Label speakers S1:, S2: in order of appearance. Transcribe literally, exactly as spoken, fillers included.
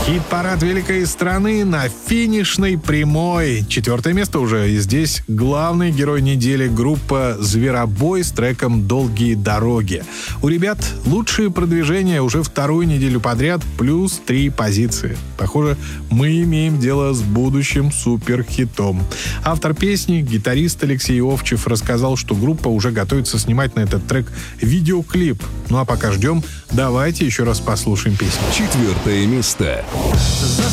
S1: Хит-парад великой страны на финишной прямой. Четвертое место уже. И здесь главный герой недели — группа «Зверобой» с треком «Долгие дороги». У ребят лучшие продвижения уже вторую неделю подряд, плюс три позиции. Похоже, мы имеем дело с будущим суперхитом. Автор песни, гитарист Алексей Овчев, рассказал, что группа уже готовится снимать на этот трек видеоклип. Ну а пока ждем, давайте еще раз послушаем песню.
S2: Четвертое место.
S3: За